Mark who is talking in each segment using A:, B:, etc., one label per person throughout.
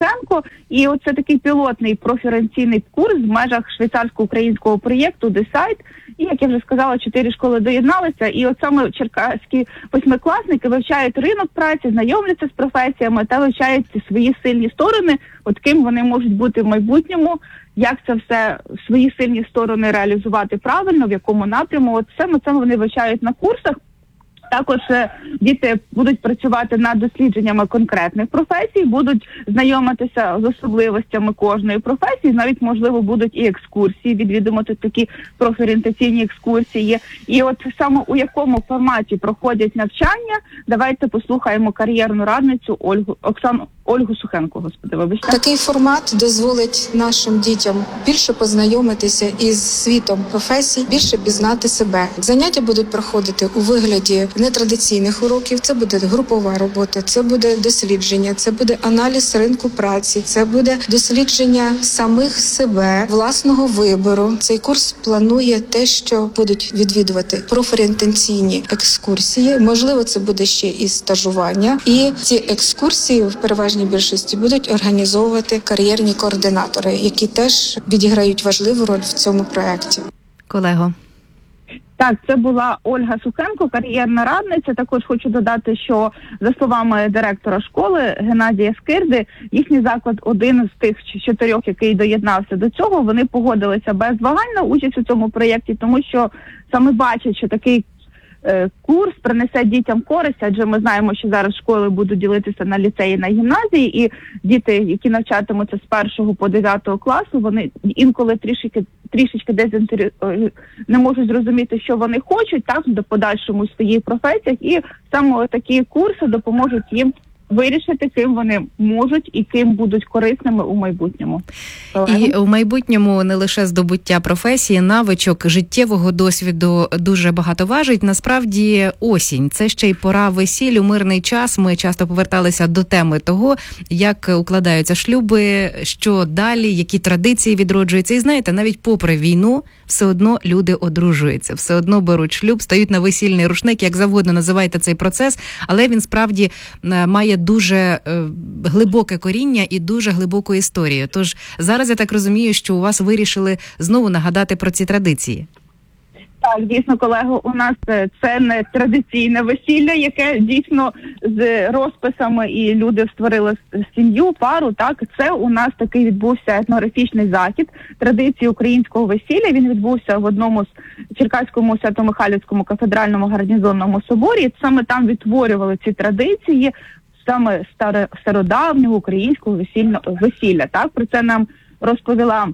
A: Сухенко. І оце такий пілотний профорієнтаційний курс в межах швейцарсько-українського проєкту «Десайт». І, як я вже сказала, 4 школи доєдналися. І от саме черкаські восьмикласники вивчають ринок праці, знайомляться з професіями та вивчають свої сильні сторони, от ким вони можуть бути в майбутньому, як це все, свої сильні сторони реалізувати правильно, в якому напряму. От саме це вони вивчають на курсах. Також діти будуть працювати над дослідженнями конкретних професій, будуть знайомитися з особливостями кожної професії, навіть, можливо, будуть і екскурсії, відвідувати такі профорієнтаційні екскурсії. І от саме у якому форматі проходять навчання, давайте послухаємо кар'єрну радницю Ольгу Сухенко, вибачте.
B: Такий формат дозволить нашим дітям більше познайомитися із світом професій, більше пізнати себе. Заняття будуть проходити у вигляді нетрадиційних уроків. Це буде групова робота, це буде дослідження, це буде аналіз ринку праці, це буде дослідження самих себе, власного вибору. Цей курс планує те, що будуть відвідувати профорієнтаційні екскурсії. Можливо, це буде ще і стажування. І ці екскурсії в переважній більшості будуть організовувати кар'єрні координатори, які теж відіграють важливу роль в цьому проєкті.
C: Колего.
A: Так, це була Ольга Сухенко, кар'єрна радниця. Також хочу додати, що за словами директора школи Геннадія Скирди, їхній заклад один з тих 4, який доєднався до цього, вони погодилися без вагань на участь у цьому проєкті, тому що саме бачать, що такий курс принесе дітям користь, адже ми знаємо, що зараз школи будуть ділитися на ліцеї, на гімназії, і діти, які навчатимуться з 1 по 9 класу, вони інколи трішечки не можуть зрозуміти, що вони хочуть, так, до подальшому в своїх професіях, і саме такі курси допоможуть їм вирішити, ким вони можуть і ким будуть корисними у майбутньому.
C: І у майбутньому не лише здобуття професії, навичок, життєвого досвіду дуже багато важить. Насправді осінь – це ще й пора весіль, у мирний час. Ми часто поверталися до теми того, як укладаються шлюби, що далі, які традиції відроджуються. І знаєте, навіть попри війну, все одно люди одружуються, все одно беруть шлюб, стають на весільний рушник, як завгодно називайте цей процес, але він справді має дуже глибоке коріння і дуже глибоку історію. Тож зараз я так розумію, що у вас вирішили знову нагадати про ці традиції.
A: Так, дійсно, колего, у нас це не традиційне весілля, яке дійсно з розписами, і люди створили сім'ю, пару, так, це у нас такий відбувся етнографічний захід традиції українського весілля. Він відбувся в одному з Черкаському Свято-Михайлівському кафедральному гарнізонному соборі. Саме там відтворювали ці традиції, саме стародавнього українського весілля. Так, про це нам розповіла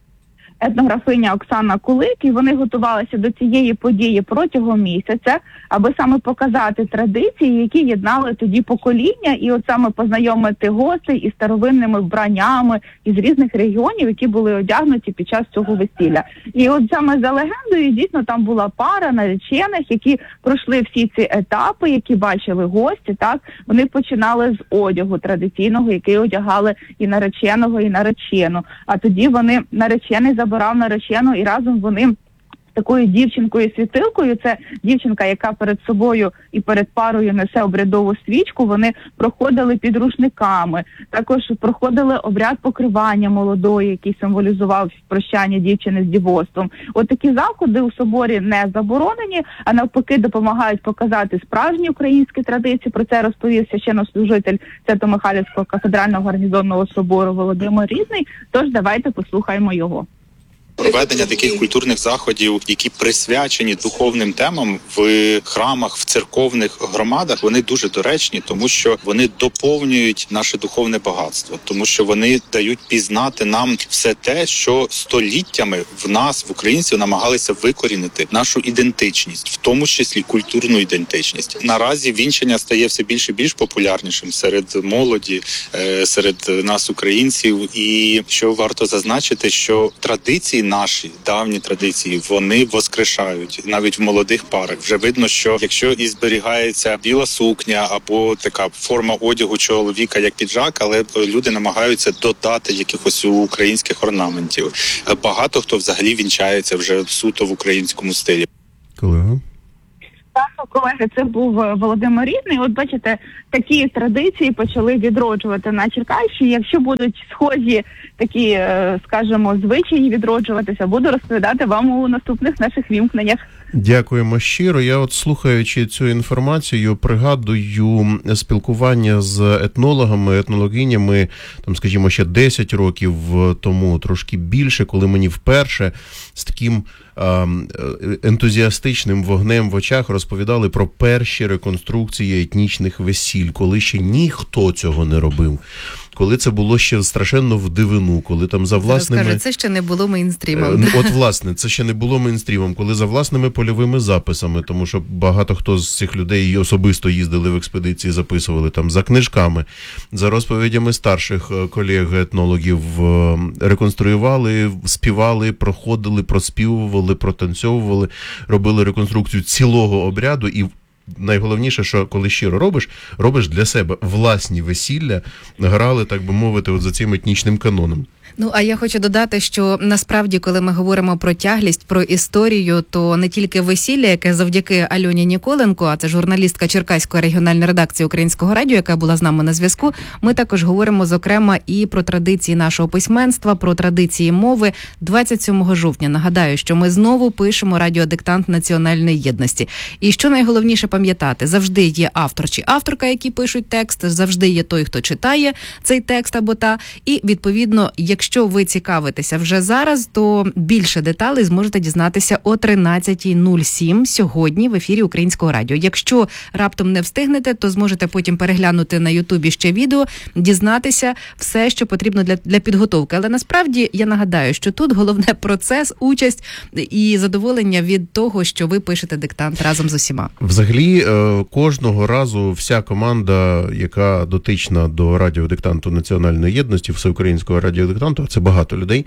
A: етнографиня Оксана Кулик, і вони готувалися до цієї події протягом місяця, аби саме показати традиції, які єднали тоді покоління, і от саме познайомити гостей із старовинними вбраннями із різних регіонів, які були одягнуті під час цього весілля. І от саме за легендою, дійсно, там була пара наречених, які пройшли всі ці етапи, які бачили гості, так, вони починали з одягу традиційного, який одягали і нареченого, і наречену. А тоді вони, наречений забирав наречену, і разом вони такою дівчинкою-світилкою, це дівчинка, яка перед собою і перед парою несе обрядову свічку, вони проходили під рушниками, також проходили обряд покривання молодої, який символізував прощання дівчини з дівоцтвом. От такі заходи у соборі не заборонені, а навпаки допомагають показати справжні українські традиції. Про це розповів священнослужитель Свято-Михайлівського кафедрального гарнізонного собору Володимир Різний, тож давайте послухаємо його.
D: Проведення таких культурних заходів, які присвячені духовним темам в храмах, в церковних громадах, вони дуже доречні, тому що вони доповнюють наше духовне багатство, тому що вони дають пізнати нам все те, що століттями в нас, в українців, намагалися викорінити нашу ідентичність, в тому числі культурну ідентичність. Наразі вінчання стає все більше і більш популярнішим серед молоді, серед нас, українців. І що варто зазначити, що традиції наші, давні традиції, вони воскрешають навіть в молодих парах. Вже видно, що якщо і зберігається біла сукня або така форма одягу чоловіка, як піджак, але люди намагаються додати якихось українських орнаментів. Багато хто взагалі вінчається вже суто в українському стилі.
E: Колега?
A: нашого колеги це був Володимир Рідний. От бачите, такі традиції почали відроджувати на Черкащині. Якщо будуть схожі такі, скажімо, звичаї відроджуватися, буду розповідати вам у наступних наших вімкненнях.
E: Дякуємо щиро. Я от, слухаючи цю інформацію, пригадую спілкування з етнологами, етнологинями, там, скажімо, ще 10 років тому, трошки більше, коли мені вперше з таким ентузіастичним вогнем в очах розповідали про перші реконструкції етнічних весіль, коли ще ніхто цього не робив. Коли це було ще страшенно в дивину, коли там за власними...
C: Розкажу, це ще не було мейнстрімом.
E: От, власне, це ще не було мейнстрімом, коли за власними польовими записами, тому що багато хто з цих людей особисто їздили в експедиції, записували там за книжками, за розповідями старших колег-етнологів, реконструювали, співали, проходили, проспівували, протанцьовували, робили реконструкцію цілого обряду і найголовніше, що коли щиро робиш для себе власні весілля, грали, так би мовити, от за цим етнічним каноном.
C: Ну, а я хочу додати, що насправді, коли ми говоримо про тяглість, про історію, то не тільки весілля, яке завдяки Альоні Ніколенко, а це журналістка Черкаської регіональної редакції Українського радіо, яка була з нами на зв'язку, ми також говоримо, зокрема, і про традиції нашого письменства, про традиції мови. 27 жовтня, нагадаю, що ми знову пишемо радіодиктант національної єдності. І що найголовніше пам'ятати, завжди є автор чи авторка, які пишуть текст, завжди є той, хто читає цей текст або та, і, відповідно, якщо ви цікавитеся вже зараз, то більше деталей зможете дізнатися о 13:07 сьогодні в ефірі Українського радіо. Якщо раптом не встигнете, то зможете потім переглянути на Ютубі ще відео, дізнатися все, що потрібно для підготовки. Але насправді я нагадаю, що тут головне процес, участь і задоволення від того, що ви пишете диктант разом з усіма.
E: Взагалі, кожного разу вся команда, яка дотична до радіодиктанту національної єдності, всеукраїнського радіодиктанту, це багато людей,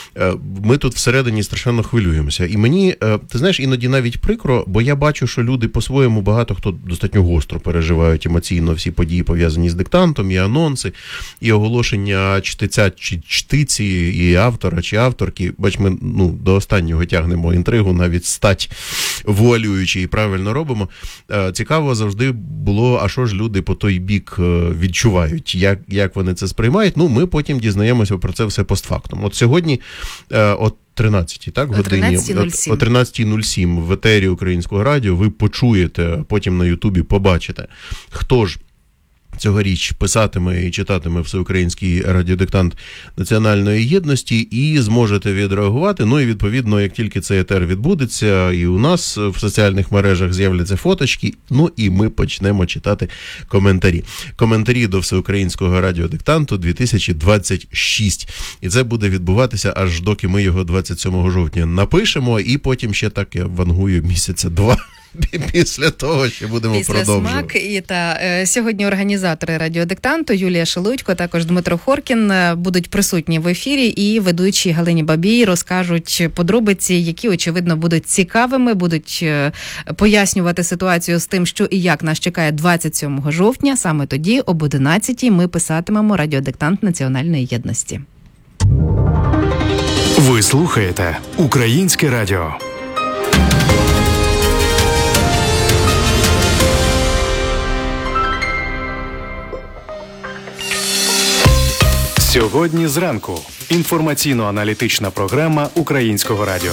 E: ми тут всередині страшенно хвилюємося. І мені, ти знаєш, іноді навіть прикро, бо я бачу, що люди по-своєму багато хто достатньо гостро переживають емоційно всі події, пов'язані з диктантом, і анонси, і оголошення чтиця чи чтиці, і автора чи авторки. Бач, ми до останнього тягнемо інтригу, навіть стать вуалюючи і правильно робимо. Цікаво завжди було, а що ж люди по той бік відчувають, як вони це сприймають. Ми потім дізнаємося про це все постфактум. От сьогодні о 13-й, так, годині, о 13:07 в етері Українського радіо ви почуєте, а потім на Ютубі побачите, хто ж цьогоріч писатиме і читатиме всеукраїнський радіодиктант національної єдності, і зможете відреагувати. І відповідно, як тільки цей етер відбудеться, і у нас в соціальних мережах з'являться фоточки, і ми почнемо читати коментарі. Коментарі до всеукраїнського радіодиктанту 2026. І це буде відбуватися аж доки ми його 27 жовтня напишемо, і потім ще так я вангую місяця 2. Після того ще будемо продовжувати.
C: І сьогодні організатори радіодиктанту Юлія Шелудько, також Дмитро Хоркін будуть присутні в ефірі, і ведучі Галині Бабій розкажуть подробиці, які, очевидно, будуть цікавими, будуть пояснювати ситуацію з тим, що і як нас чекає 27 жовтня. Саме тоді, об 11-й, ми писатимемо радіодиктант національної єдності.
F: Ви слухаєте Українське радіо. Сьогодні зранку. Інформаційно-аналітична програма Українського радіо.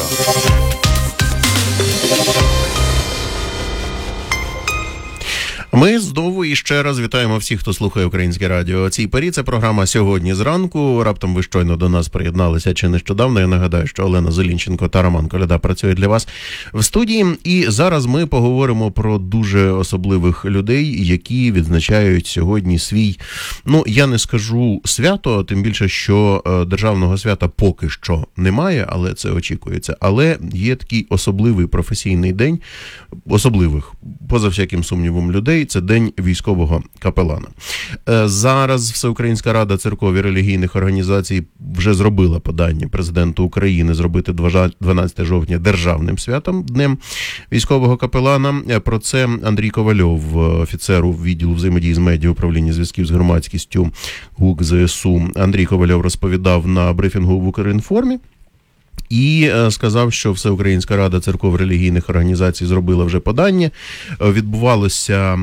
E: Ми знову і ще раз вітаємо всіх, хто слухає Українське радіо. О цій порі це програма «Сьогодні зранку». Раптом ви щойно до нас приєдналися чи нещодавно. Я нагадаю, що Олена Зелінченко та Роман Коляда працюють для вас в студії. І зараз ми поговоримо про дуже особливих людей, які відзначають сьогодні свій, я не скажу свято, тим більше, що державного свята поки що немає, але це очікується. Але є такий особливий професійний день, особливих, поза всяким сумнівом, людей. Це День військового капелана. Зараз Всеукраїнська рада церков і релігійних організацій вже зробила подання президенту України зробити 12 жовтня державним святом, Днем військового капелана. Про це Андрій Ковальов, офіцеру відділу взаємодії з медіа управління зв'язків з громадськістю ГУК ЗСУ. Андрій Ковальов розповідав на брифінгу в Укрінформі. і сказав, що Всеукраїнська рада церков релігійних організацій зробила вже подання. Відбувалося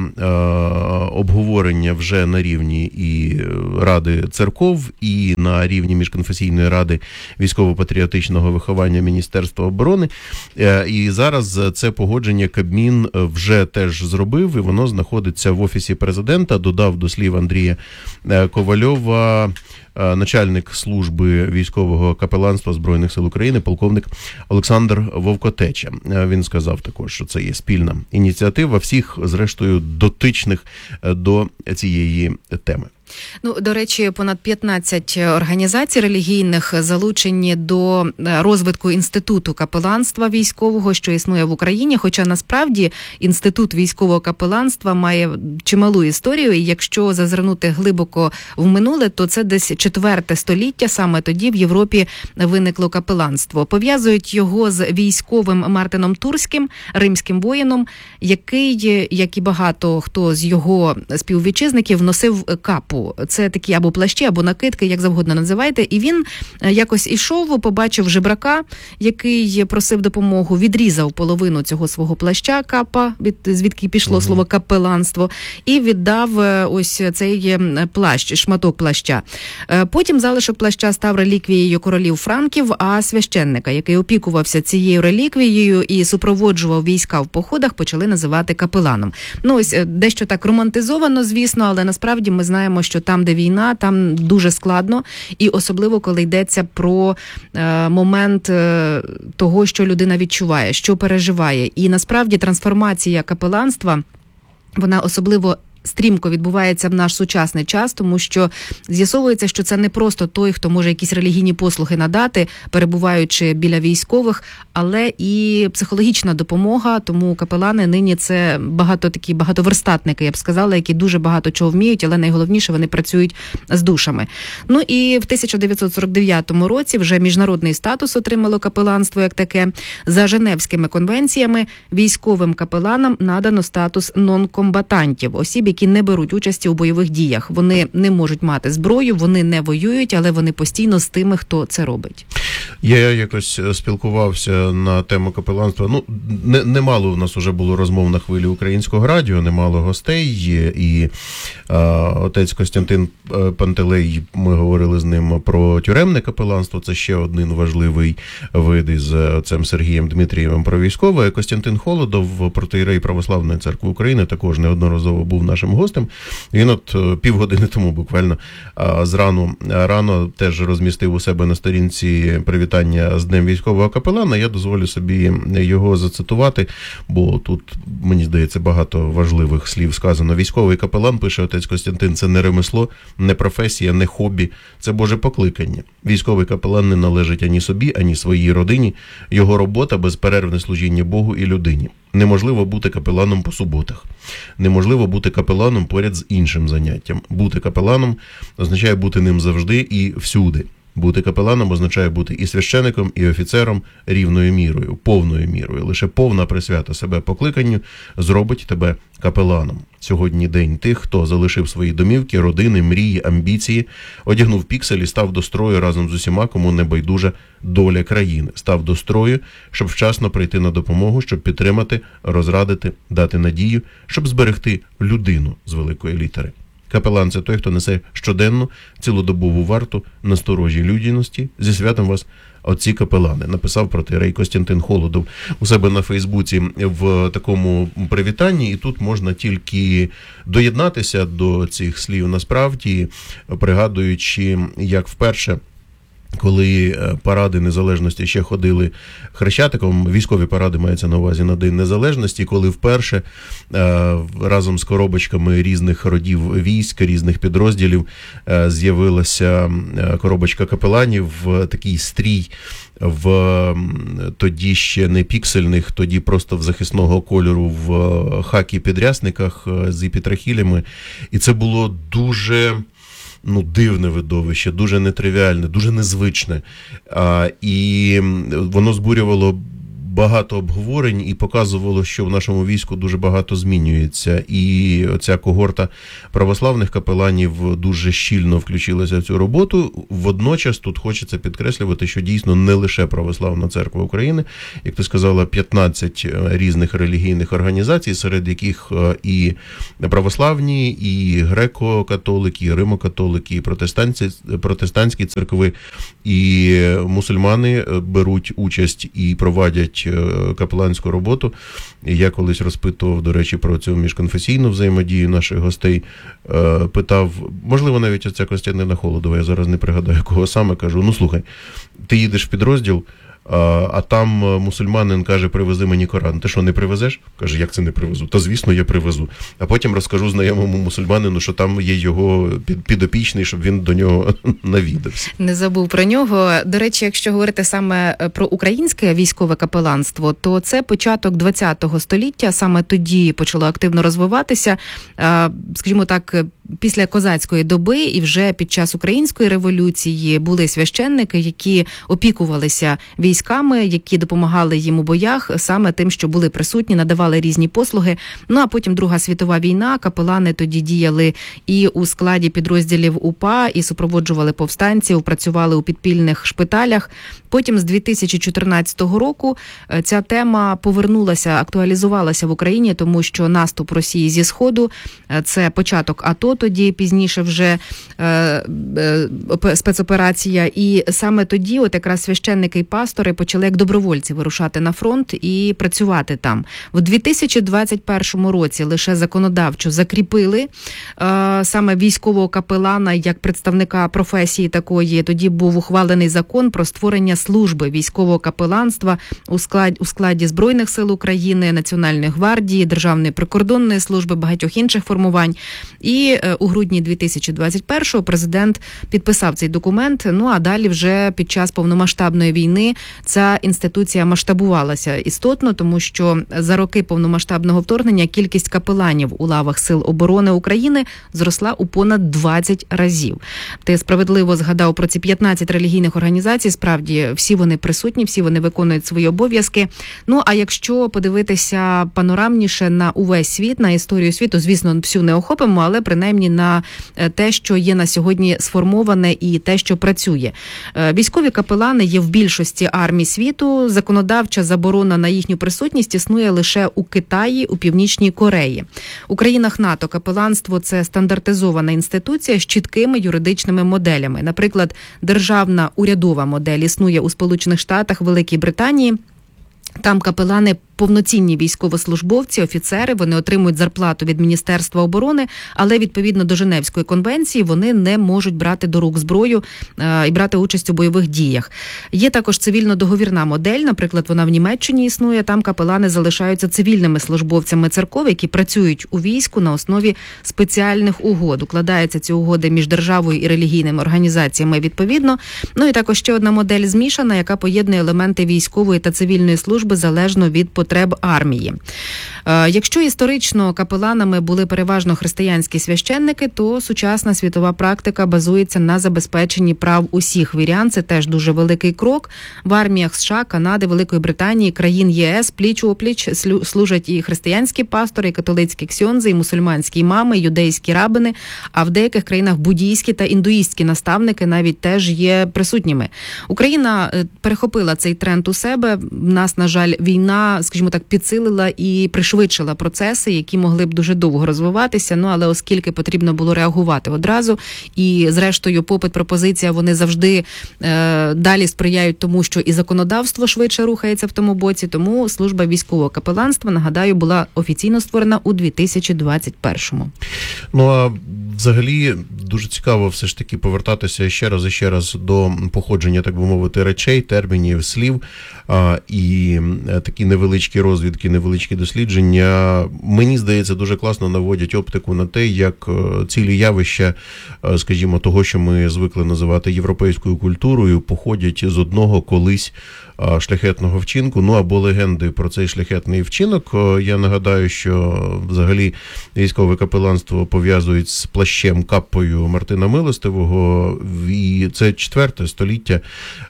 E: обговорення вже на рівні і Ради церков, і на рівні Міжконфесійної ради військово-патріотичного виховання Міністерства оборони. І зараз це погодження Кабмін вже теж зробив, і воно знаходиться в Офісі президента. Додав до слів Андрія Ковальова начальник служби військового капеланства Збройних сил України, полковник Олександр Вовкотеча. Він сказав також, що це є спільна ініціатива всіх, зрештою, дотичних до цієї теми.
C: Ну, до речі, понад 15 організацій релігійних залучені до розвитку інституту капеланства військового, що існує в Україні, хоча насправді інститут військового капеланства має чималу історію, і якщо зазирнути глибоко в минуле, то це десь 4 століття, саме тоді в Європі виникло капеланство. Пов'язують його з військовим Мартином Турським, римським воїном, який, як і багато хто з його співвітчизників, носив капу. Це такі або плащі, або накидки, як завгодно називайте. І він якось ішов, побачив жебрака, який просив допомогу, відрізав половину цього свого плаща, капа, звідки пішло слово капеланство, і віддав ось цей плащ, шматок плаща. Потім залишок плаща став реліквією королів франків, а священника, який опікувався цією реліквією і супроводжував війська в походах, почали називати капеланом. Ну ось дещо так романтизовано, звісно, але насправді ми знаємо, що там, де війна, там дуже складно, і особливо, коли йдеться про момент того, що людина відчуває, що переживає. І насправді трансформація капеланства, вона особливо стрімко відбувається в наш сучасний час, тому що з'ясовується, що це не просто той, хто може якісь релігійні послуги надати, перебуваючи біля військових, але і психологічна допомога, тому капелани нині це багатоверстатники, я б сказала, які дуже багато чого вміють, але найголовніше, вони працюють з душами. Ну і в 1949 році вже міжнародний статус отримало капеланство як таке. За Женевськими конвенціями військовим капеланам надано статус нон-комбатантів, осіб, які не беруть участі у бойових діях. Вони не можуть мати зброю, вони не воюють, але вони постійно з тими, хто це робить.
E: Я якось спілкувався на тему капеланства. Ну, немало в нас вже було розмов на хвилі Українського радіо, немало гостей. І отець Костянтин Пантелей, ми говорили з ним про тюремне капеланство. Це ще один важливий вид із отцем Сергієм Дмитрієвим про військове. Костянтин Холодов, протоієрей Православної церкви України, також неодноразово був нашим гостем. Він от півгодини тому буквально рано теж розмістив у себе на сторінці привітання з Днем військового капелана. Я дозволю собі його зацитувати, бо тут, мені здається, багато важливих слів сказано. Військовий капелан, пише отець Костянтин, це не ремесло, не професія, не хобі, це Боже покликання. Військовий капелан не належить ані собі, ані своїй родині. Його робота – безперервне служіння Богу і людині. Неможливо бути капеланом по суботах. Неможливо бути капеланом поряд з іншим заняттям. Бути капеланом означає бути ним завжди і всюди. Бути капеланом означає бути і священиком, і офіцером рівною мірою, повною мірою. Лише повна присвята себе покликанню зробить тебе капеланом. Сьогодні день тих, хто залишив свої домівки, родини, мрії, амбіції, одягнув піксель і став до строю разом з усіма, кому не байдужа доля країни. Став до строю, щоб вчасно прийти на допомогу, щоб підтримати, розрадити, дати надію, щоб зберегти людину з великої літери. Капелан – це той, хто несе щоденну, цілодобову варту на сторожі людяності. Зі святом вас, отці капелани, написав протоієрей Костянтин Холодов у себе на Фейсбуці в такому привітанні. І тут можна тільки доєднатися до цих слів. Насправді, пригадуючи, як вперше, коли паради незалежності ще ходили хрещатиком, військові паради мається на увазі на День Незалежності, коли вперше разом з коробочками різних родів військ, різних підрозділів з'явилася коробочка капеланів в такий стрій, в тоді ще не піксельних, тоді просто в захисного кольору, в хакі-підрясниках з епітрахілями. І це було дуже дивне видовище, дуже нетривіальне, дуже незвичне. І воно збурювало багато обговорень і показувало, що в нашому війську дуже багато змінюється. І оця когорта православних капеланів дуже щільно включилася в цю роботу. Водночас тут хочеться підкреслювати, що дійсно не лише Православна церква України, як ти сказала, 15 різних релігійних організацій, серед яких і православні, і греко-католики, і римо-католики, і протестантські церкви, і мусульмани беруть участь і проводять капеланську роботу. Я колись розпитував, до речі, про цю міжконфесійну взаємодію наших гостей, питав, можливо, навіть оця Костянтина Холодова, я зараз не пригадаю, кого саме, кажу, ну слухай, ти їдеш в підрозділ, а там мусульманин каже, привези мені Коран. Ти що, не привезеш? Каже, як це не привезу? Та звісно, я привезу. А потім розкажу знайомому мусульманину, що там є його підопічний, щоб він до нього навідався.
C: Не забув про нього. До речі, якщо говорити саме про українське військове капеланство, то це початок ХХ століття, саме тоді почало активно розвиватися, скажімо так, після козацької доби і вже під час Української революції були священники, які опікувалися військами, які допомагали їм у боях, саме тим, що були присутні, надавали різні послуги. Ну, а потім Друга світова війна, капелани тоді діяли і у складі підрозділів УПА, і супроводжували повстанців, працювали у підпільних шпиталях. Потім з 2014 року ця тема повернулася, актуалізувалася в Україні, тому що наступ Росії зі Сходу – це початок АТО, тоді пізніше вже спецоперація. І саме тоді от якраз священники і пастори почали як добровольці вирушати на фронт і працювати там. В 2021 році лише законодавчо закріпили саме військового капелана як представника професії такої. Тоді був ухвалений закон про створення служби військового капеланства у складі Збройних сил України, Національної гвардії, Державної прикордонної служби, багатьох інших формувань. І у грудні 2021-го президент підписав цей документ, ну а далі вже під час повномасштабної війни ця інституція масштабувалася істотно, тому що за роки повномасштабного вторгнення кількість капеланів у лавах Сил оборони України зросла у понад 20 разів. Ти справедливо згадав про ці 15 релігійних організацій, справді всі вони присутні, всі вони виконують свої обов'язки. Ну а якщо подивитися панорамніше на увесь світ, на історію світу, звісно, всю не охопимо, але принаймні на те, що є на сьогодні сформоване і те, що працює. Військові капелани є в більшості армій світу. Законодавча заборона на їхню присутність існує лише у Китаї, у Північній Кореї. У країнах НАТО капеланство – це стандартизована інституція з чіткими юридичними моделями. Наприклад, державна урядова модель існує у Сполучених Штатах, Великій Британії. Там капелани повноцінні військовослужбовці, офіцери, вони отримують зарплату від Міністерства оборони, але відповідно до Женевської конвенції вони не можуть брати до рук зброю і брати участь у бойових діях. Є також цивільно-договірна модель, наприклад, вона в Німеччині існує, там капелани залишаються цивільними службовцями церков, які працюють у війську на основі спеціальних угод. Укладаються ці угоди між державою і релігійними організаціями відповідно. Ну і також ще одна модель змішана, яка поєднує елементи військової та цивільної служби залежно від потреб армії. Якщо історично капеланами були переважно християнські священники, то сучасна світова практика базується на забезпеченні прав усіх вірян. Це теж дуже великий крок. В арміях США, Канади, Великої Британії, країн ЄС пліч-опліч служать і християнські пастори, і католицькі ксьондзи, і мусульманські імами, і юдейські рабини, а в деяких країнах буддійські та індуїстські наставники навіть теж є присутніми. Україна перехопила цей тренд у себе. В нас, на жаль, війна, скажімо так, підсилила і пришвидшила процеси, які могли б дуже довго розвиватися, ну але оскільки потрібно було реагувати одразу, і зрештою попит, пропозиція, вони завжди далі сприяють тому, що і законодавство швидше рухається в тому боці, тому служба військового капеланства, нагадаю, була офіційно створена у 2021-му.
E: Ну а взагалі дуже цікаво все ж таки повертатися ще раз і ще раз до походження, так би мовити, речей, термінів, слів, і такі невеличкі невеличкі розвідки, невеличкі дослідження, мені здається, дуже класно наводять оптику на те, як цілі явища, скажімо, того, що ми звикли називати європейською культурою, походять з одного колись шляхетного вчинку, ну або легенди про цей шляхетний вчинок. Я нагадаю, що взагалі військове капеланство пов'язують з плащем каппою Мартина Милостивого, і це 4 століття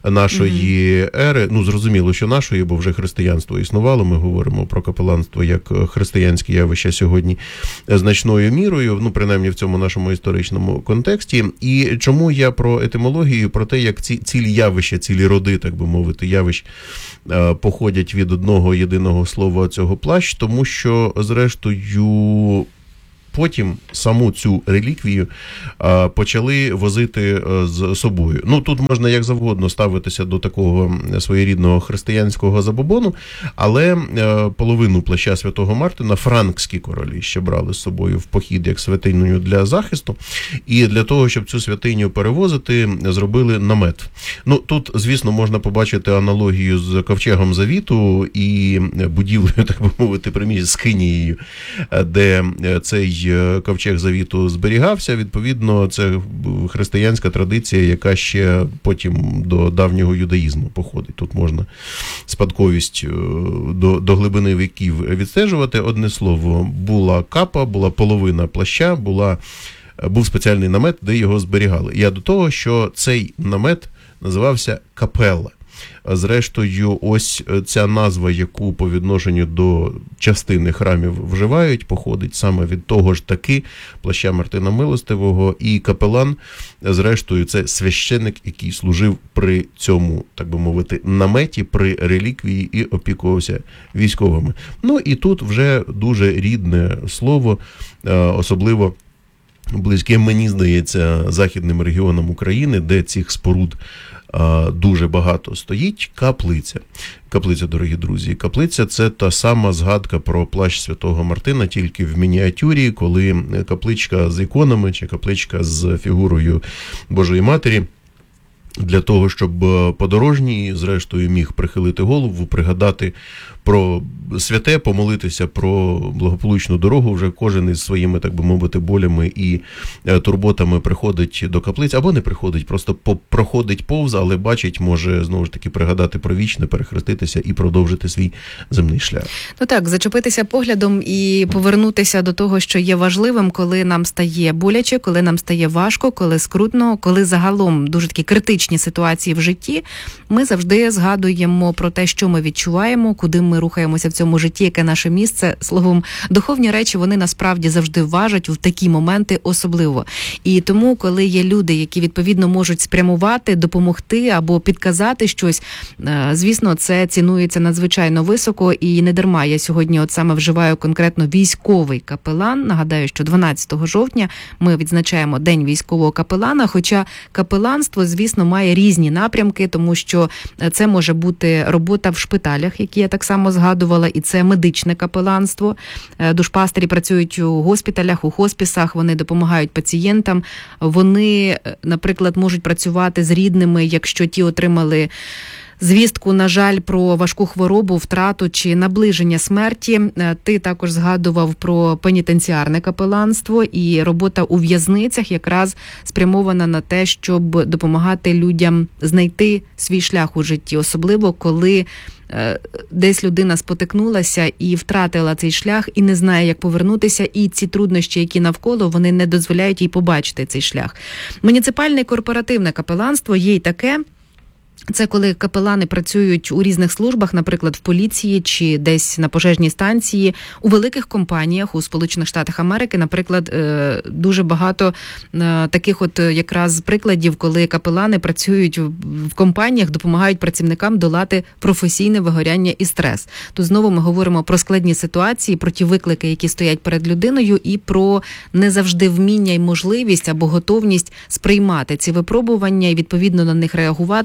E: нашої ери. Ну, зрозуміло, що нашої, бо вже християнство існувало, ми говоримо про капеланство як християнське явище сьогодні значною мірою, ну, принаймні в цьому нашому історичному контексті. І чому я про етимологію, про те, як цілі явища, цілі роди, так би мовити, явищ походять від одного єдиного слова цього плащ, тому що, зрештою, потім саму цю реліквію почали возити з собою. Ну, тут можна як завгодно ставитися до такого своєрідного християнського забобону, але половину плаща Святого Мартина франкські королі ще брали з собою в похід як святиню для захисту, і для того, щоб цю святиню перевозити, зробили намет. Ну, тут, звісно, можна побачити аналогію з Ковчегом Завіту і будівлею, так би мовити, приміщення з Скинією, де цей Ковчег Завіту зберігався. Відповідно, це християнська традиція, яка ще потім до давнього юдаїзму походить. Тут можна спадковість до глибини віків відстежувати. Одне слово, була капа, була половина плаща, був спеціальний намет, де його зберігали. Я до того, що цей намет називався капелла. Зрештою, ось ця назва, яку по відношенню до частини храмів вживають, походить саме від того ж таки плаща Мартина Милостивого, і капелан, зрештою, це священик, який служив при цьому, так би мовити, наметі, при реліквії і опікувався військовими. Ну і тут вже дуже рідне слово, особливо близьке, мені здається, західним регіонам України, де цих споруд дуже багато стоїть, каплиця. Каплиця, дорогі друзі. Каплиця – це та сама згадка про плащ Святого Мартина, тільки в мініатюрі, коли капличка з іконами чи капличка з фігурою Божої Матері, для того, щоб подорожній, зрештою, міг прихилити голову, пригадати про святе, помолитися про благополучну дорогу. Вже кожен із своїми, так би мовити, болями і турботами приходить до каплиць, або не приходить, просто проходить повз, але бачить, може, знову ж таки, пригадати про вічне, перехреститися і продовжити свій земний шлях.
C: Ну так, зачепитися поглядом і повернутися до того, що є важливим, коли нам стає боляче, коли нам стає важко, коли скрутно, коли загалом дуже такі критичні ситуації в житті, ми завжди згадуємо про те, що ми відчуваємо, куди ми рухаємося в цьому житті, яке наше місце. Словом, духовні речі, вони насправді завжди важать в такі моменти особливо. І тому, коли є люди, які відповідно можуть спрямувати, допомогти або підказати щось, звісно, це цінується надзвичайно високо, і не дарма я сьогодні от саме вживаю конкретно військовий капелан. Нагадаю, що 12 жовтня ми відзначаємо День військового капелана, хоча капеланство, звісно, має різні напрямки, тому що це може бути робота в шпиталях, які я так само згадувала, і це медичне капеланство. Душпастері працюють у госпіталях, у хоспісах, вони допомагають пацієнтам. Вони, наприклад, можуть працювати з рідними, якщо ті отримали звістку, на жаль, про важку хворобу, втрату чи наближення смерті. Ти також згадував про пенітенціарне капеланство, і робота у в'язницях якраз спрямована на те, щоб допомагати людям знайти свій шлях у житті, особливо коли десь людина спотикнулася і втратила цей шлях, і не знає, як повернутися, і ці труднощі, які навколо, вони не дозволяють їй побачити цей шлях. Муніципальне корпоративне капеланство є й таке. Це коли капелани працюють у різних службах, наприклад, в поліції чи десь на пожежній станції, у великих компаніях у Сполучених Штатах Америки, наприклад, дуже багато таких от якраз прикладів, коли капелани працюють в компаніях, допомагають працівникам долати професійне вигоряння і стрес. Тут знову ми говоримо про складні ситуації, про ті виклики, які стоять перед людиною, і про не завжди вміння і можливість або готовність сприймати ці випробування і відповідно на них реагувати, і особливо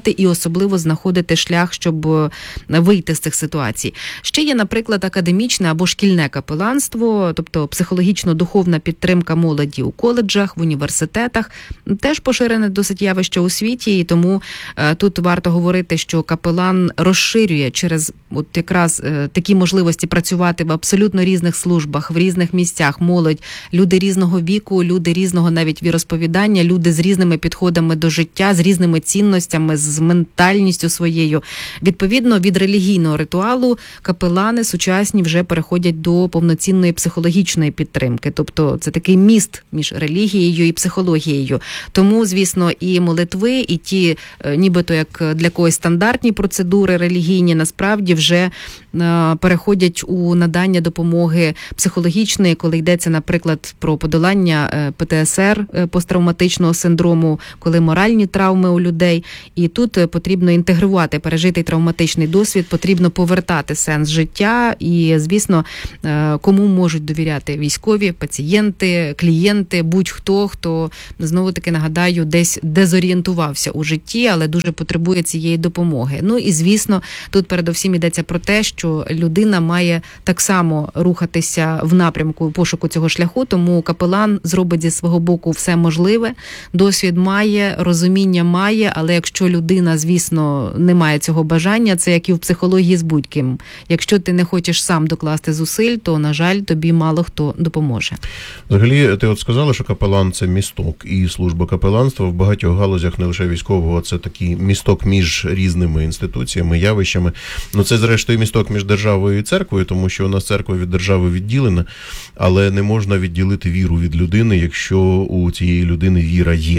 C: особливо знаходити шлях, щоб вийти з цих ситуацій. Ще є, наприклад, академічне або шкільне капеланство, тобто психологічно-духовна підтримка молоді у коледжах, в університетах. Теж поширене досить явище у світі, і тому тут варто говорити, що капелан розширює через от якраз такі можливості працювати в абсолютно різних службах, в різних місцях, молодь, люди різного віку, люди різного навіть віросповідання, люди з різними підходами до життя, з різними цінностями, з ментальністю своєю. Відповідно, від релігійного ритуалу капелани сучасні вже переходять до повноцінної психологічної підтримки. Тобто це такий міст між релігією і психологією. Тому, звісно, і молитви, і ті, нібито як для когось стандартні процедури релігійні, насправді вже переходять у надання допомоги психологічної, коли йдеться, наприклад, про подолання ПТСР, посттравматичного синдрому, коли моральні травми у людей. І тут потрібно інтегрувати пережитий травматичний досвід, потрібно повертати сенс життя. І, звісно, кому можуть довіряти військові, пацієнти, клієнти, будь-хто, хто, знову-таки нагадаю, десь дезорієнтувався у житті, але дуже потребує цієї допомоги. Ну і, звісно, тут передовсім йдеться про те, що людина має так само рухатися в напрямку пошуку цього шляху, тому капелан зробить зі свого боку все можливе, досвід має, розуміння має, але якщо людина, звісно, не має цього бажання, це як і в психології з будь-ким. Якщо ти не хочеш сам докласти зусиль, то, на жаль, тобі мало хто допоможе.
E: Взагалі, ти от сказала, що капелан – це місток, і служба капеланства в багатьох галузях, не лише військового, це такий місток між різними інституціями, явищами. Ну, це, зрештою, місток між державою і церквою, тому що у нас церква від держави відділена, але не можна відділити віру від людини, якщо у цієї людини віра є.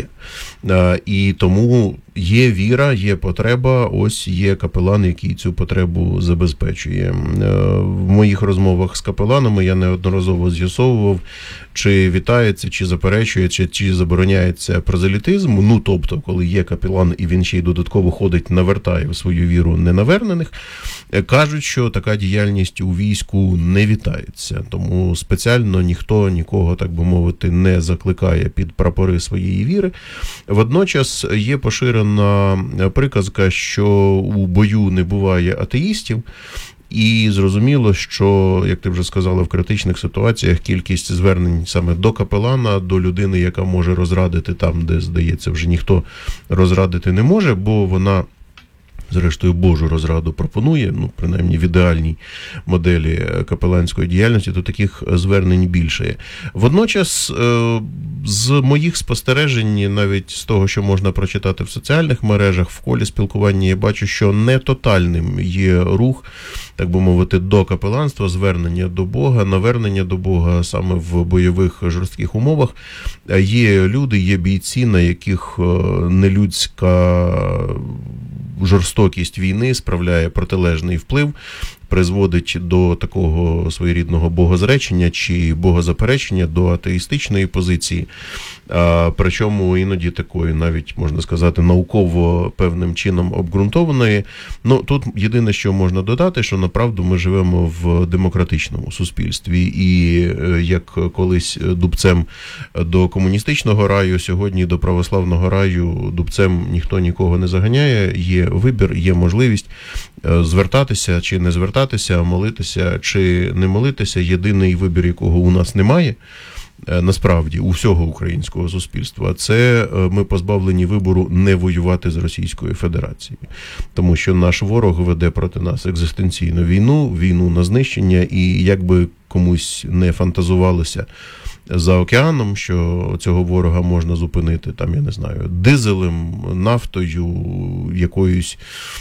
E: І тому є віра, є потреба, ось є капелан, який цю потребу забезпечує. В моїх розмовах з капеланами я неодноразово з'ясовував, чи вітається, чи заперечується, чи забороняється прозелітизм. Ну, тобто, коли є капелан і він ще й додатково ходить, навертає в свою віру ненавернених, кажуть, що така діяльність у війську не вітається. Тому спеціально ніхто нікого, так би мовити, не закликає під прапори своєї віри. Водночас є поширена приказка, що у бою не буває атеїстів. І зрозуміло, що, як ти вже сказала, в критичних ситуаціях кількість звернень саме до капелана, до людини, яка може розрадити там, де, здається, вже ніхто розрадити не може, бо вона, зрештою, Божу розраду пропонує, ну, принаймні в ідеальній моделі капеланської діяльності, то таких звернень більше. Водночас, з моїх спостережень, навіть з того, що можна прочитати в соціальних мережах, в колі спілкування, я бачу, що не тотальним є рух, так би мовити, до капеланства, звернення до Бога, навернення до Бога саме в бойових жорстких умовах. Є люди, є бійці, на яких нелюдська жорстокість війни справляє протилежний вплив, призводить до такого своєрідного богозречення чи богозаперечення, до атеїстичної позиції, причому іноді такої, навіть, можна сказати, науково певним чином обґрунтованої. Ну, тут єдине, що можна додати, що, направду, ми живемо в демократичному суспільстві, і як колись дубцем до комуністичного раю, сьогодні до православного раю дубцем ніхто нікого не заганяє, є вибір, є можливість звертатися чи не звертатися, молитися чи не молитися. Єдиний вибір, якого у нас немає, насправді, у всього українського суспільства, це ми позбавлені вибору не воювати з Російською Федерацією. Тому що наш ворог веде проти нас екзистенційну війну, війну на знищення, і якби комусь не фантазувалося за океаном, що цього ворога можна зупинити, там, я не знаю, дизелем, нафтою, якоюсь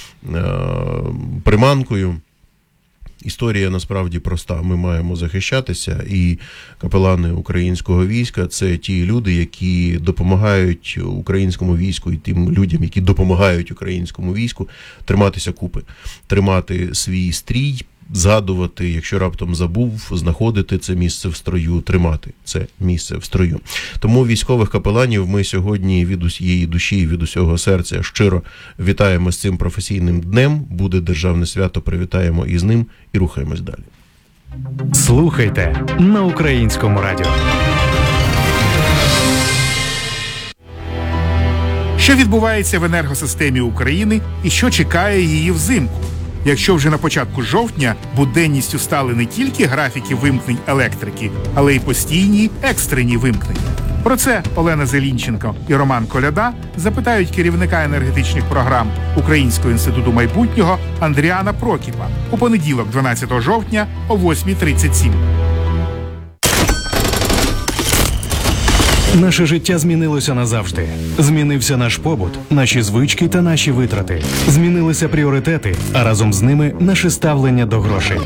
E: приманкою. Історія насправді проста. Ми маємо захищатися, і капелани українського війська – це ті люди, які допомагають українському війську і тим людям, які допомагають українському війську триматися купи, тримати свій стрій, згадувати, якщо раптом забув, знаходити це місце в строю, тримати це місце в строю. Тому військових капеланів ми сьогодні від усієї душі, від усього серця щиро вітаємо з цим професійним днем. Буде державне свято, привітаємо із ним і рухаємось далі.
F: Слухайте на Українському радіо.
G: Що відбувається в енергосистемі України і що чекає її взимку? Якщо вже на початку жовтня буденністю стали не тільки графіки вимкнень електрики, але й постійні екстрені вимкнення. Про це Олена Зелінченко і Роман Коляда запитають керівника енергетичних програм Українського інституту майбутнього Андріана Прокіпа у понеділок, 12 жовтня о 8:37.
F: Наше життя змінилося назавжди. Змінився наш побут, наші звички та наші витрати. Змінилися пріоритети, а разом з ними наше ставлення до грошей.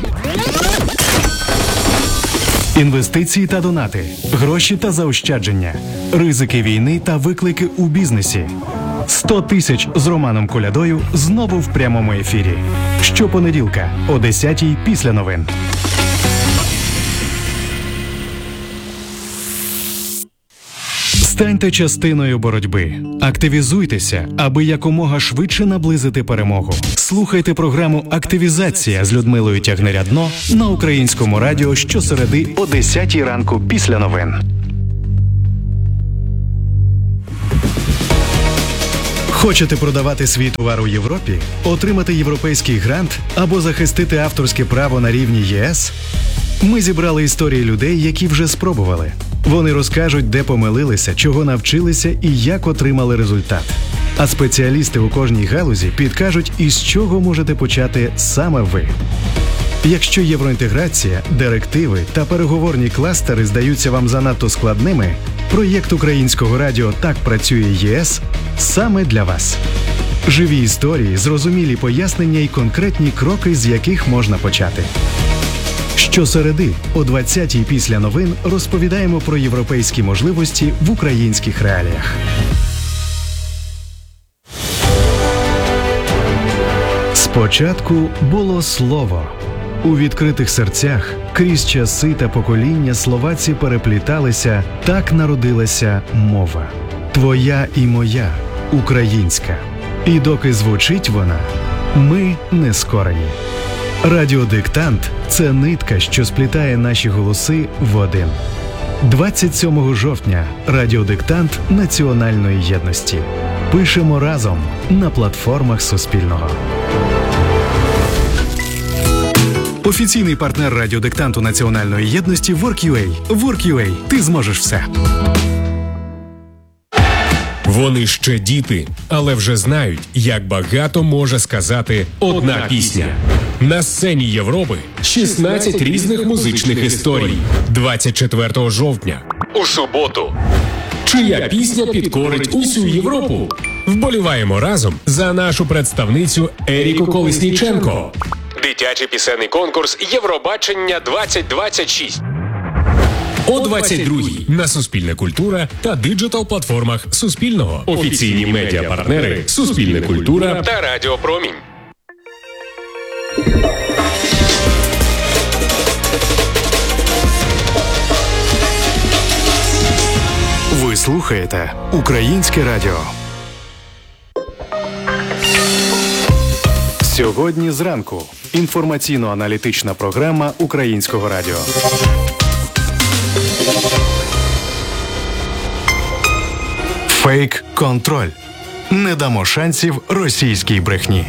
F: Інвестиції та донати, гроші та заощадження, ризики війни та виклики у бізнесі. 100 тисяч з Романом Колядою знову в прямому ефірі. Щопонеділка о 10-й після новин. Станьте частиною боротьби. Активізуйтеся, аби якомога швидше наблизити перемогу. Слухайте програму «Активізація» з Людмилою Тягнерядно на Українському радіо щосереди о 10-й ранку після новин. Хочете продавати свій товар у Європі? Отримати європейський грант або захистити авторське право на рівні ЄС? Ми зібрали історії людей, які вже спробували. Вони розкажуть, де помилилися, чого навчилися і як отримали результат. А спеціалісти у кожній галузі підкажуть, із чого можете почати саме ви. Якщо євроінтеграція, директиви та переговорні кластери здаються вам занадто складними, проєкт Українського радіо «Так працює ЄС» саме для вас. Живі історії, зрозумілі пояснення і конкретні кроки, з яких можна почати. Щосереди о 20-й після новин розповідаємо про європейські можливості в українських реаліях. Спочатку було слово. У відкритих серцях крізь часи та покоління слова ці перепліталися, так народилася мова. Твоя і моя, українська. І доки звучить вона, ми не скорені. Радіодиктант – це нитка, що сплітає наші голоси в один. 27 жовтня – радіодиктант національної єдності. Пишемо разом на платформах Суспільного. Офіційний партнер радіодиктанту національної єдності Work.ua. Work.ua. Ти зможеш все.
H: Вони ще діти, але вже знають, як багато може сказати одна пісня. На сцені Європи 16 різних музичних історій. 24 жовтня. У суботу. Чия пісня підкорить усю Європу? Вболіваємо разом за нашу представницю Еріку Колесніченко. Дитячий пісенний конкурс Євробачення 2026. О 22-й на Суспільне культура та диджитал-платформах Суспільного. Офіційні медіапартнери Суспільне культура та Радіо Промінь.
F: Ви слухаєте Українське радіо. Сьогодні зранку. Інформаційно-аналітична програма Українського радіо. Фейк-контроль. Не дамо шансів російській брехні.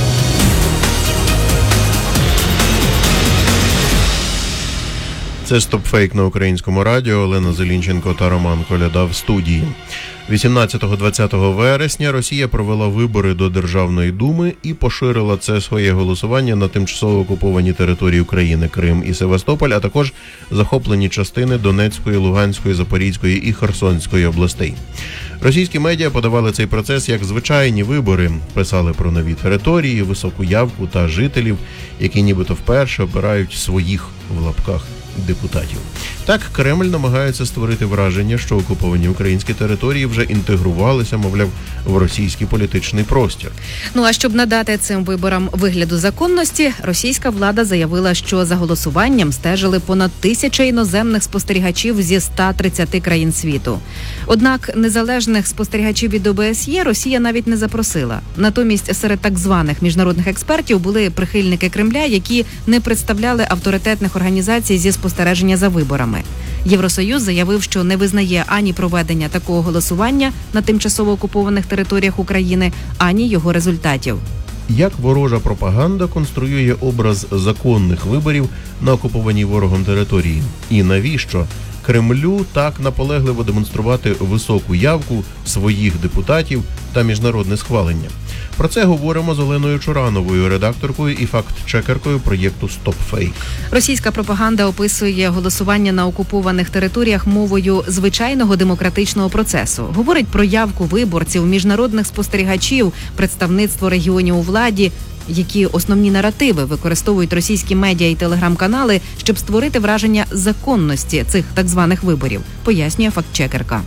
E: Це «Стопфейк» на Українському радіо. Олена Зелінченко та Роман Коляда в студії. 18-20 вересня Росія провела вибори до Державної думи і поширила це своє голосування на тимчасово окуповані території України, Крим і Севастополь, а також захоплені частини Донецької, Луганської, Запорізької і Херсонської областей. Російські медіа подавали цей процес як звичайні вибори, писали про нові території, високу явку та жителів, які нібито вперше обирають своїх, в лапках, депутатів. Так, Кремль намагається створити враження, що окуповані українські території вже інтегрувалися, мовляв, в російський політичний простір.
C: Ну а щоб надати цим виборам вигляду законності, російська влада заявила, що за голосуванням стежили понад 1000 іноземних спостерігачів зі 130 країн світу. Однак незалежних спостерігачів від ОБСЄ Росія навіть не запросила. Натомість серед так званих міжнародних експертів були прихильники Кремля, які не представляли авторитетних організацій зі спостереження за виборами. Євросоюз заявив, що не визнає ані проведення такого голосування на тимчасово окупованих територіях України, ані його результатів.
E: Як ворожа пропаганда конструює образ законних виборів на окупованій ворогом території? І навіщо Кремлю так наполегливо демонструвати високу явку своїх депутатів та міжнародне схвалення? Про це говоримо з Оленою Чурановою, редакторкою і факт-чекеркою проєкту «Стопфейк».
C: Російська пропаганда описує голосування на окупованих територіях мовою звичайного демократичного процесу. Говорить про явку виборців, міжнародних спостерігачів, представництво регіонів у владі, які основні наративи використовують російські медіа і телеграм-канали, щоб створити враження законності цих так званих виборів, пояснює фактчекерка.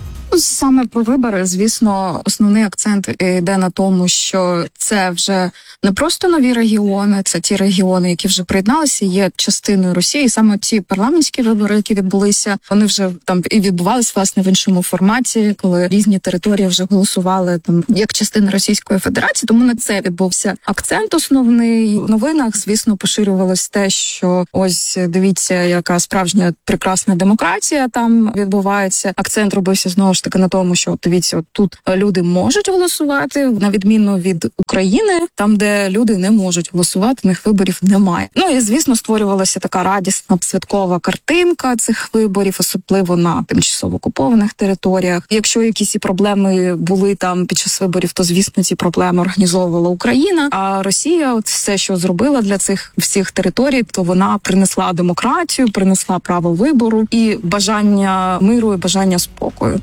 I: Саме про вибори, звісно, основний акцент йде на тому, що це вже не просто нові регіони, це ті регіони, які вже приєдналися, є частиною Росії. І саме ці парламентські вибори, які відбулися, вони вже там і відбувалися, власне, в іншому форматі, коли різні території вже голосували там як частина Російської Федерації. Тому на це відбувся акцент основний. В новинах, звісно, поширювалось те, що ось дивіться, яка справжня прекрасна демократія там відбувається. Акцент робився знову ж таки на тому, що дивіться, от тут люди можуть голосувати, на відміну від України, там, де люди не можуть голосувати, в них виборів немає. Ну і, звісно, створювалася така радісна святкова картинка цих виборів, особливо на тимчасово окупованих територіях. Якщо якісь і проблеми були там під час виборів, то, звісно, ці проблеми організовувала Україна, а Росія от все, що зробила для цих всіх територій, то вона принесла демократію, принесла право вибору і бажання миру, і бажання спокою.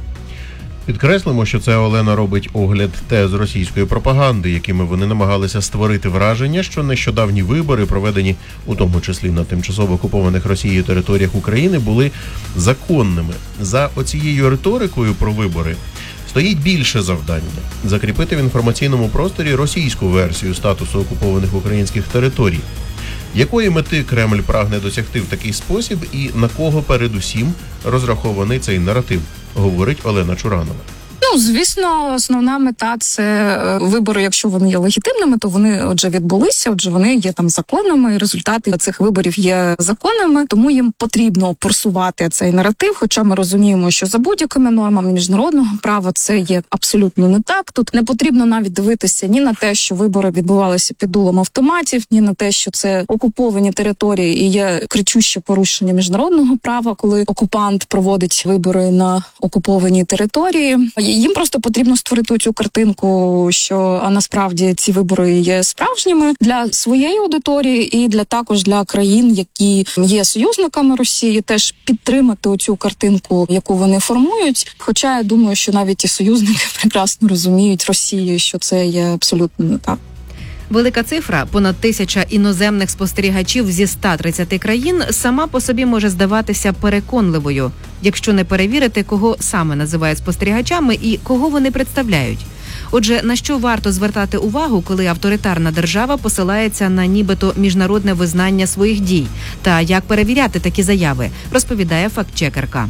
E: Підкреслимо, що це Олена робить огляд тез російської пропаганди, якими вони намагалися створити враження, що нещодавні вибори, проведені у тому числі на тимчасово окупованих Росією територіях України, були законними. За оцією риторикою про вибори стоїть більше завдання – закріпити в інформаційному просторі російську версію статусу окупованих українських територій. Якої мети Кремль прагне досягти в такий спосіб і на кого передусім розрахований цей наратив, говорить Олена Чуранова.
I: Ну, звісно, основна мета – це вибори, якщо вони є легітимними, то вони, отже, відбулися, отже, вони є там законними, і результати цих виборів є законними, тому їм потрібно форсувати цей наратив, хоча ми розуміємо, що за будь-якими нормами міжнародного права це є абсолютно не так. Тут не потрібно навіть дивитися ні на те, що вибори відбувалися під дулом автоматів, ні на те, що це окуповані території і є кричуще порушення міжнародного права, коли окупант проводить вибори на окупованій території. Їм просто потрібно створити цю картинку, що насправді ці вибори є справжніми для своєї аудиторії і також для країн, які є союзниками Росії, теж підтримати оцю картинку, яку вони формують. Хоча я думаю, що навіть і союзники прекрасно розуміють Росію, що це є абсолютно не так.
C: Велика цифра – понад 1000 іноземних спостерігачів зі 130 країн – сама по собі може здаватися переконливою, якщо не перевірити, кого саме називають спостерігачами і кого вони представляють. Отже, на що варто звертати увагу, коли авторитарна держава посилається на нібито міжнародне визнання своїх дій? Та як перевіряти такі заяви, розповідає фактчекерка.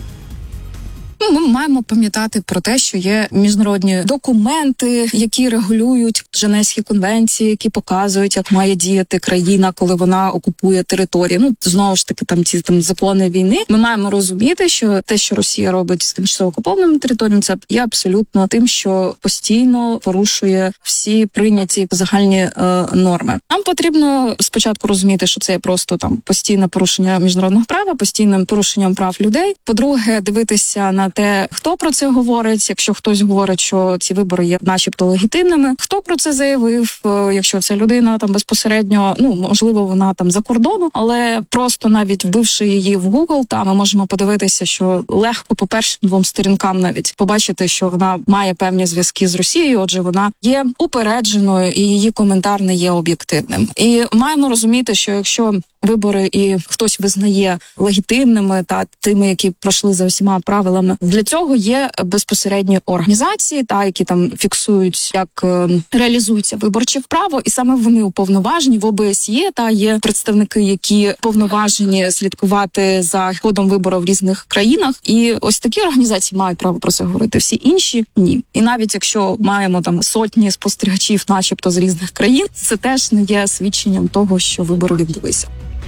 I: Ми маємо пам'ятати про те, що є міжнародні документи, які регулюють Женевські конвенції, які показують, як має діяти країна, коли вона окупує територію. Ну, знову ж таки, ці закони війни. Ми маємо розуміти, що те, що Росія робить з тимчасово окупованими територіями, це є абсолютно тим, що постійно порушує всі прийняті загальні норми. Нам потрібно спочатку розуміти, що це є просто постійне порушення міжнародного права, постійним порушенням прав людей. По-друге, дивитися на те, хто про це говорить, якщо хтось говорить, що ці вибори є начебто легітимними, хто про це заявив, якщо ця людина безпосередньо, можливо, вона за кордону, але просто навіть вбивши її в Google, ми можемо подивитися, що легко по першим 2 сторінкам навіть побачити, що вона має певні зв'язки з Росією, отже, вона є упередженою і її коментар не є об'єктивним. І маємо розуміти, що якщо вибори і хтось визнає легітимними та тими, які пройшли за всіма правилами, для цього є безпосередні організації, які фіксують, як реалізується виборче право, і саме вони уповноважені в ОБСЄ, є представники, які повноважені слідкувати за ходом виборів в різних країнах. І ось такі організації мають право про це говорити. Всі інші ні. І навіть якщо маємо сотні спостерігачів, начебто з різних країн, це теж не є свідченням того, що вибори відбулися.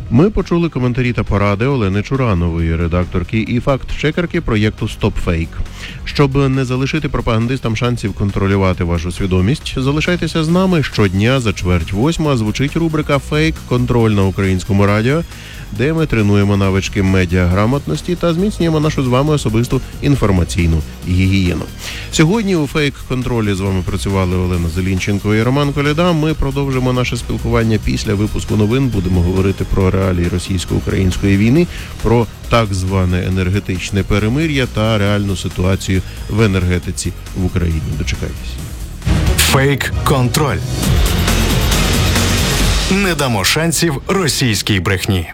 E: Ми почули коментарі та поради Олени Чуранової, редакторки і факт-чекерки проєкту «Стоп-фейк». Щоб не залишити пропагандистам шансів контролювати вашу свідомість, залишайтеся з нами. Щодня за 7:45 звучить рубрика «Фейк-контроль» на Українському радіо, де ми тренуємо навички медіаграмотності та зміцнюємо нашу з вами особисту інформаційну гігієну. Сьогодні у «Фейк-контролі» з вами працювали Олена Зелінченко і Роман Коляда. Ми продовжимо наше спілкування після випуску новин. Будемо говорити про реалії російсько-української війни, про так зване енергетичне перемир'я та реальну ситуацію в енергетиці в Україні. Дочекайтеся.
F: Фейк-контроль. Не дамо шансів російській брехні.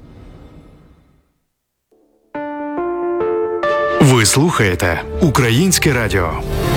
F: Ви слухаєте Українське радіо.